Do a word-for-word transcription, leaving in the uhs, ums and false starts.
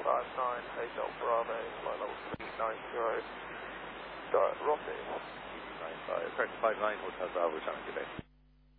five nine, Hotel Bravo, flight level three nine zero, dot Rocket. nine five, correct five nine, Hotel Bravo, Channel Quebec.